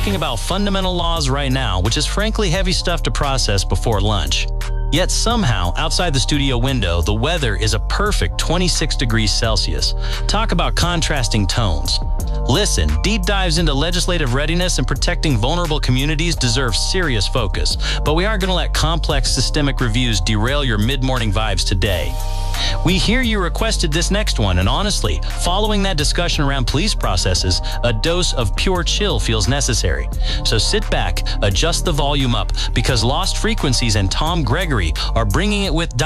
talking about fundamental laws right now, which is frankly heavy stuff to process before lunch. Yet somehow, outside the studio window, the weather is a perfect 26 degrees Celsius. Talk about contrasting tones. Listen, deep dives into legislative readiness and protecting vulnerable communities deserve serious focus, but we aren't going to let complex systemic reviews derail your mid-morning vibes today. We hear you requested this next one, and honestly, following that discussion around police processes, a dose of pure chill feels necessary. So sit back, adjust the volume up, because Lost Frequencies and Tom Gregory are bringing it with